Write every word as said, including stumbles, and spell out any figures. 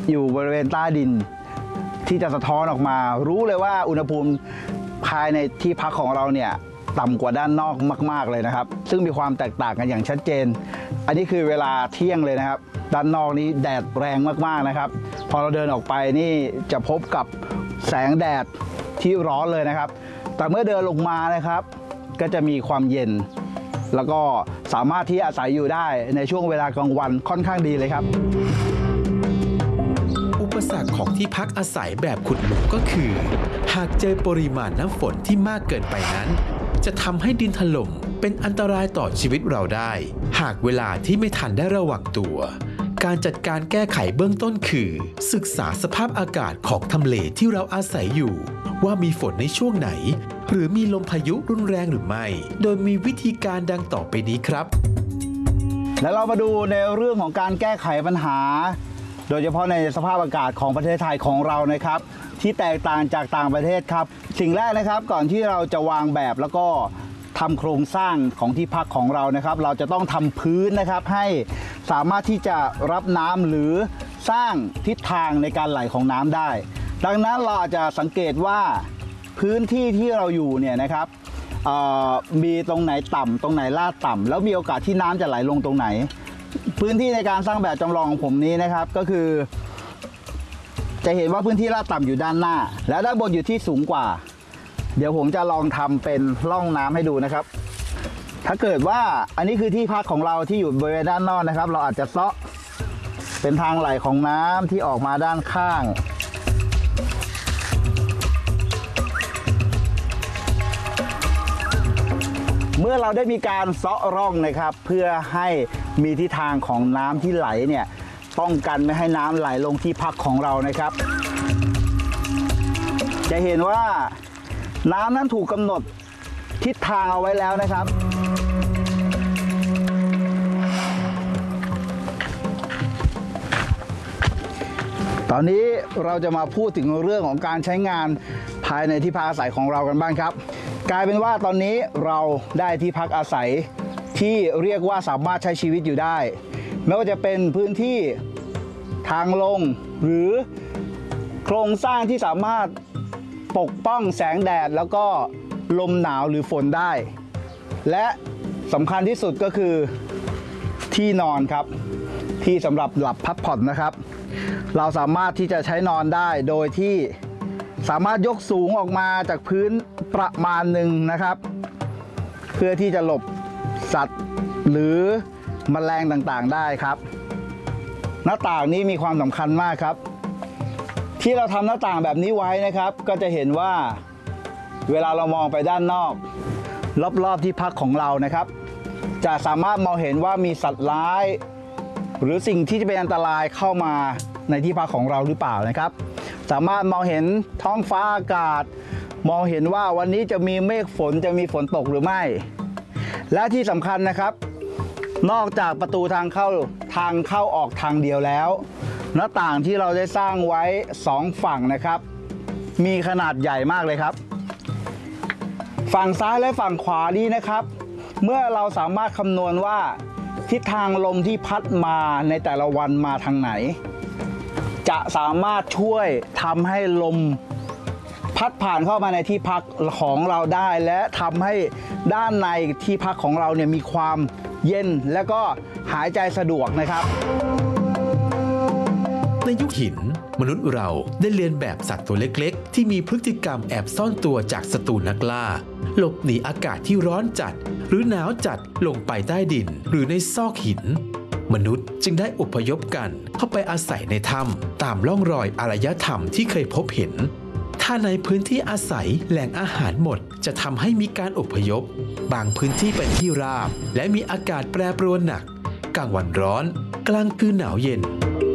อยู่บริเวณใต้ดินที่จะสะท้อนออกมารู้เลยว่าอุณหภูมิภายในที่พักของเราเนี่ยต่ำกว่าด้านนอกมากๆเลยนะครับซึ่งมีความแตกต่างกันอย่างชัดเจนอันนี้คือเวลาเที่ยงเลยนะครับด้านนอกนี้แดดแรงมากๆนะครับพอเราเดินออกไปนี่จะพบกับแสงแดดที่ร้อนเลยนะครับแต่เมื่อเดินลงมานะครับก็จะมีความเย็นแล้วก็สามารถที่อาศัยอยู่ได้ในช่วงเวลากลางวันค่อนข้างดีเลยครับอุปสรรคของที่พักอาศัยแบบขุดหลุมก็คือหากเจอปริมาณน้ำฝนที่มากเกินไปนั้นจะทำให้ดินถล่มเป็นอันตรายต่อชีวิตเราได้หากเวลาที่ไม่ทันได้ระวังตัวการจัดการแก้ไขเบื้องต้นคือศึกษาสภาพอากาศของทำเลที่เราอาศัยอยู่ว่ามีฝนในช่วงไหนหรือมีลมพายุรุนแรงหรือไม่โดยมีวิธีการดังต่อไปนี้ครับแล้วเรามาดูในเรื่องของการแก้ไขปัญหาโดยเฉพาะในสภาพอากาศของประเทศไทยของเรานะครับที่แตกต่างจากต่างประเทศครับสิ่งแรกนะครับก่อนที่เราจะวางแบบแล้วก็ทำโครงสร้างของที่พักของเรานะครับเราจะต้องทำพื้นนะครับให้สามารถที่จะรับน้ำหรือสร้างทิศทางในการไหลของน้ำได้ดังนั้นเราอาจจะสังเกตว่าพื้นที่ที่เราอยู่เนี่ยนะครับมีตรงไหนต่ำตรงไหนลาดต่ำแล้วมีโอกาสที่น้ำจะไหลลงตรงไหนพื้นที่ในการสร้างแบบจำลองของผมนี้นะครับก็คือจะเห็นว่าพื้นที่ลาดต่ำอยู่ด้านหน้าและด้านบนอยู่ที่สูงกว่าเดี๋ยวผมจะลองทำเป็นร่องน้ำให้ดูนะครับถ้าเกิดว่าอันนี้คือที่พักของเราที่อยู่บริเวณด้านนอกนะครับเราอาจจะเซาะเป็นทางไหลของน้ำที่ออกมาด้านข้างเมื่อเราได้มีการเซาะร่องนะครับเพื่อให้มีทิศทางของน้ำที่ไหลเนี่ยป้องกันไม่ให้น้ำไหลลงที่พักของเรานะครับจะเห็นว่าน้ำนั้นถูกกำหนดทิศทางเอาไว้แล้วนะครับตอนนี้เราจะมาพูดถึงเรื่องของการใช้งานภายในที่พักอาศัยของเรากันบ้างครับกลายเป็นว่าตอนนี้เราได้ที่พักอาศัยที่เรียกว่าสามารถใช้ชีวิตอยู่ได้ไม่ว่าจะเป็นพื้นที่ทางลงหรือโครงสร้างที่สามารถปกป้องแสงแดดแล้วก็ลมหนาวหรือฝนได้และสำคัญที่สุดก็คือที่นอนครับที่สำหรับหลับพักผ่อนนะครับเราสามารถที่จะใช้นอนได้โดยที่สามารถยกสูงออกมาจากพื้นประมาณหนึ่งนะครับเพื่อที่จะหลบสัตว์หรือแมลงต่างๆได้ครับหน้าต่างนี้มีความสำคัญมากครับที่เราทำหน้าต่างแบบนี้ไว้นะครับก็จะเห็นว่าเวลาเรามองไปด้านนอกรอบๆที่พักของเรานะครับจะสามารถมองเห็นว่ามีสัตว์ร้ายหรือสิ่งที่จะเป็นอันตรายเข้ามาในที่พักของเราหรือเปล่านะครับสามารถมองเห็นท้องฟ้าอากาศมองเห็นว่าวันนี้จะมีเมฆฝนจะมีฝนตกหรือไม่และที่สำคัญนะครับนอกจากประตูทางเข้าทางเข้าออกทางเดียวแล้วหน้าต่างที่เราได้สร้างไว้สองฝั่งนะครับมีขนาดใหญ่มากเลยครับฝั่งซ้ายและฝั่งขวานี้นะครับเมื่อเราสามารถคำนวณว่าทิศทางลมที่พัดมาในแต่ละวันมาทางไหนจะสามารถช่วยทำให้ลมพัดผ่านเข้ามาในที่พักของเราได้และทำให้ด้านในที่พักของเราเนี่ยมีความเย็นและก็หายใจสะดวกนะครับในยุคหินมนุษย์เราได้เรียนแบบสัตว์ตัวเล็กๆที่มีพฤติกรรมแอบซ่อนตัวจากศัตรูนักล่าหลบหนีอากาศที่ร้อนจัดหรือหนาวจัดลงไปใต้ดินหรือในซอกหินมนุษย์จึงได้อพยพกันเข้าไปอาศัยในถ้ำตามร่องรอยอารยธรรมที่เคยพบเห็นถ้าในพื้นที่อาศัยแหล่งอาหารหมดจะทำให้มีการอพยพบางพื้นที่เป็นที่ราบและมีอากาศแปรปรวนหนักกลางวันร้อนกลางคืนหนาวเย็น